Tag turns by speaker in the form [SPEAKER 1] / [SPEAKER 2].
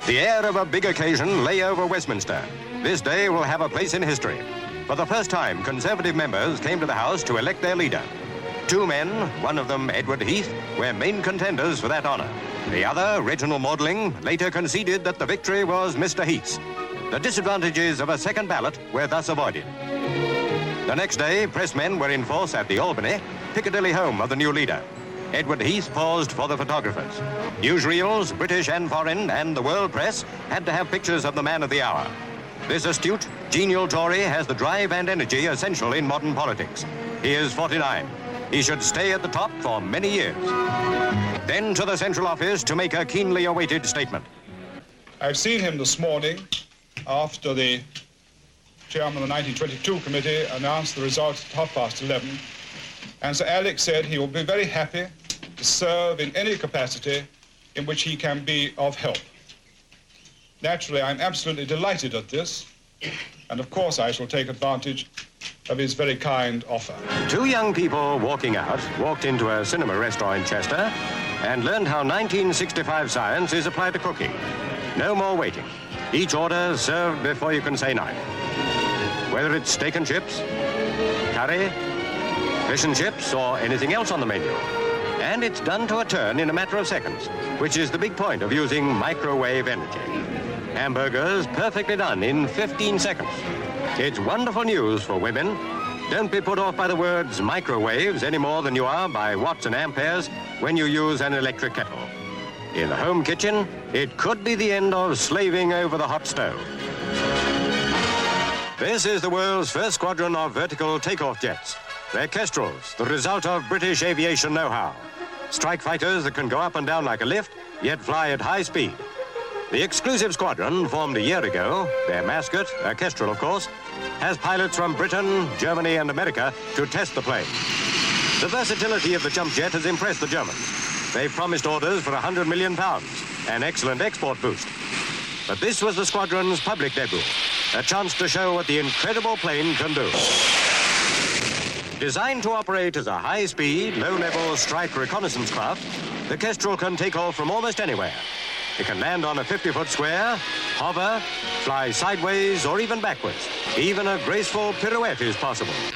[SPEAKER 1] The air of a big occasion lay over Westminster. This day will have a place in history. For the first time, Conservative members came to the House to elect their leader. Two men, one of them Edward Heath, were main contenders for that honour. The other, Reginald Maudling, later conceded that the victory was Mr. Heath's. The disadvantages of a second ballot were thus avoided. The next day, pressmen were in force at the Albany, Piccadilly home of the new leader. Edward Heath paused for the photographers. Newsreels, British and foreign, and the world press had to have pictures of the man of the hour. This astute, genial Tory has the drive and energy essential in modern politics. He is 49. He should stay at the top for many years. Then to the Central Office to make a keenly awaited statement.
[SPEAKER 2] I've seen him this morning after the chairman of the 1922 committee announced the results at 11:30. And Sir Alex said he will be very happy to serve in any capacity in which he can be of help. Naturally, I'm absolutely delighted at this, and of course I shall take advantage of his very kind offer.
[SPEAKER 1] Two young people walking out walked into a cinema restaurant in Chester and learned how 1965 science is applied to cooking. No more waiting. Each order served before you can say no. Whether it's steak and chips, curry, fish and chips, or anything else on the menu. And it's done to a turn in a matter of seconds, which is the big point of using microwave energy. Hamburgers perfectly done in 15 seconds. It's wonderful news for women. Don't be put off by the words microwaves any more than you are by watts and amperes when you use an electric kettle. In the home kitchen, it could be the end of slaving over the hot stove. This is the world's first squadron of vertical takeoff jets. They're Kestrels, the result of British aviation know-how. Strike fighters that can go up and down like a lift, yet fly at high speed. The exclusive squadron, formed a year ago, their mascot, a Kestrel of course, has pilots from Britain, Germany and America to test the plane. The versatility of the jump jet has impressed the Germans. They've promised orders for £100 million, an excellent export boost. But this was the squadron's public debut, a chance to show what the incredible plane can do. Designed to operate as a high-speed, low-level strike reconnaissance craft, the Kestrel can take off from almost anywhere. It can land on a 50-foot square, hover, fly sideways or even backwards. Even a graceful pirouette is possible.